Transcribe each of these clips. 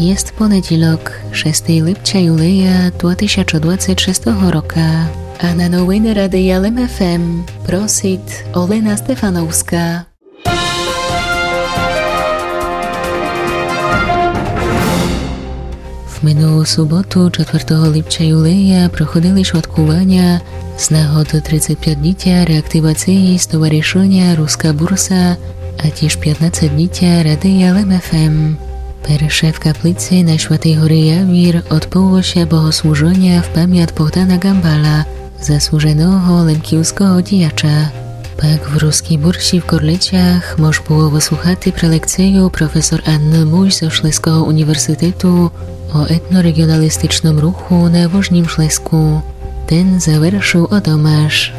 Jest poniedziałek, 6 lipca Julia 2026 roku, a na nowiny Radia LEM FM prosi Olena Stefanowska. W minulą sobotu, 4 lipca Julia, проходили świadkowania z nagody 35-ліття reaktywacji Stowarzyszenia Ruska Bursa, a też 15-ліття Radia LEM FM. Перше в каплиці на Świętej Hory Jawir odbyło się bogosłużenie w pamięć Bohdana Gambala, zasłużonego lemkiewskiego działacza. Pak w Ruskiej Bursi w Korleciach można było wysłuchać prelekcję profesor Anny Muś ze Szleskiego Uniwersytetu o etnoregionalistycznym ruchu na Wożnim Szlesku. Ten zaвершив Tomasz.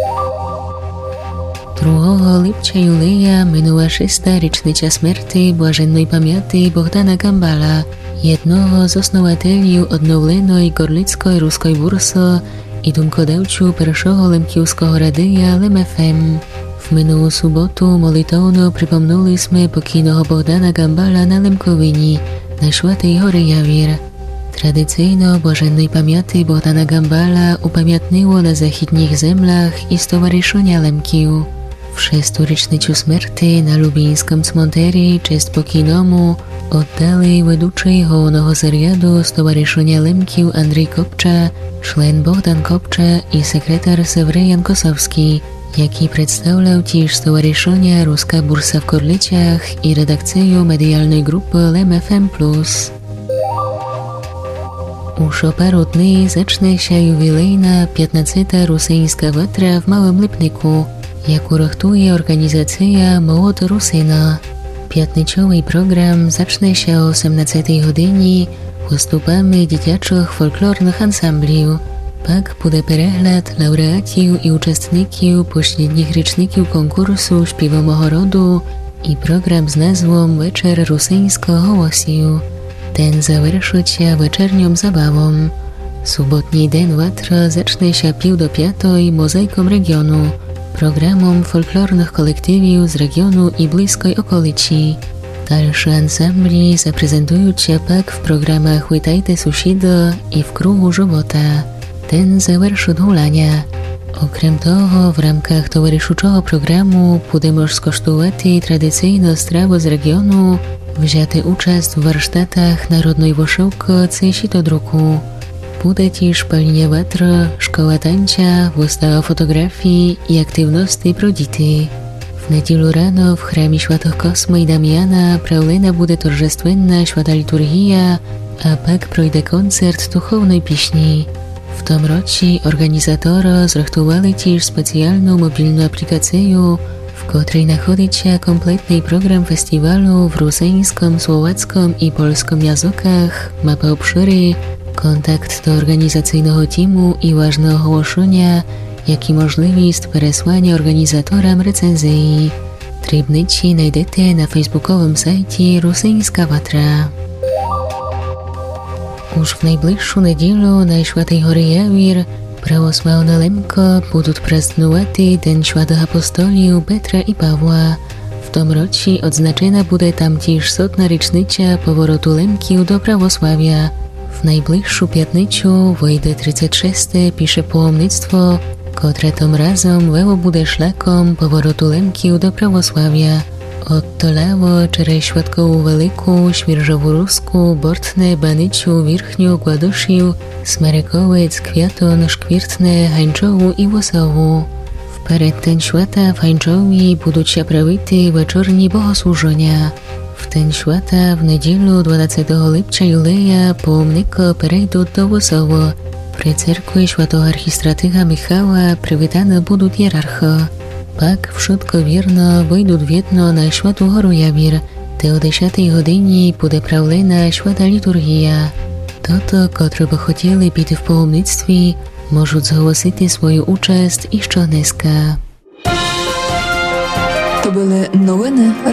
2 lipca Julia minęła 6. rocznica śmierci błažennej pamięci Bohdana Gambala, jednego z osnowatelів odnowionej Korlickiej Ruskiej Bursy i dumkodawców pierwszego lemkiewskiego radia LEM FM. W minulą sobotę molitowno przypomnieliśmy pokійного Bohdana Gambala na Lemkowinie, na Świętej Hory Jawir. Tradycyjno błažennej pamięci Bohdana Gambala upamiętniło na zachodnich zemlach i Stowarzyszenia Lemkiów. W 6. rocznicę śmierci na lubińskim cmentarzu cześć pokійному oddali ведучий головного заряду Stowarzyszenia Lemkiów Andrzej Kopcza, człon Bohdan Kopcza i sekretarz Sewryjan Kosowski, jaki przedstawiał też Stowarzyszenia Ruska Bursa w Korleciach i redakcję medialnej grupy LEM FM+. Już o paru dni zacznie się jubilejna 15. rusyjska watra w Małym Lipniku, jaką rachtuje organizacja Młod Rusyna. Piętnicowy program zacznie się o 18 godzinie występami dziecięcych folklornych ansambli. Pak będzie przegląd laureatów i uczestników poprzednich roczników konkursu śpiewowego rodu i program z nazwą Wieczór Rusyńskiego Głosu. Ten zaвершить się wieczornią zabawą. Sobotni dzień watra zacznie się 4:45 mozaiką regionu, programom folklornych kolektywów z regionu i bliskiej okolicy. Dalsze ansambli zaprezentują się pak w programach Witajte Susida i w Krugu Żobota. Ten zaвершить hulania. Okrem toho, w ramkach towarzyszącego programu będzie można skosztować tradycyjną strawę z regionu, wziąć udział w warsztatach narodnej wyszyłki czy sitodruku. Będzie też palenie watra, szkoła tańca, wystawa fotografii i aktywności pro dzieci. W niedzielę rano w chramie Świętych Kosmy i Damiana prawlena będzie torżestwenna święta liturgia, a pak projdzie koncert duchownej pieśni. W tym roku organizatorzy zrechtowali też specjalną mobilną aplikację, w której znajduje się kompletny program festiwalu w rosyjskim, słowackim i polskim językach, mapa obszyry, kontakt do organizacyjnego teamu i ważne ogłoszenia, jak i możliwość przesłania organizatorom recenzji. Trybnicy znajdziecie na facebookowym sajcie Rusyńska Watra. Już w najbliższą niedzielę na Świętej Hory Jawir prawosławne Lemko będą praznować Dzień Świętych Apostoliów Petra i Pawła. W tym roku odznaczona będzie tam też 100. rocznica powrotu Lemkiów do prawosławia. W najbliższą piątnicę wejdzie 36. pisze połomnictwo, które tym razem weło będzie szlakom powrotu Lemkiów do prawosławia. Oddalało через Świadkową Wielką, Świerżową Rusku, Bortne, Banyciu, Wierchniu, Gładuszył, Smarykowiec, Kwiaton, Szkwirtne, Hańczową i Łosową. W przed ten świata w Hańczowie będą się prawić wieczornie bogosłużenia. W ten świata w niedzielę 20 lipca Julia połomniko przejdą do Łosowo. Przy cerkwi Świętego Archistratycha Michała przywitane będą hierarchy. Pak wszystko wierno wejdą w jedno na Świętą Horę Jawir, gdzie o 10 godzinie będzie prawlena święta liturgia. To, którzy by chcieli być w połomnictwie, mogą zgłosić swoją uczest jeszcze dneska. To były nowiny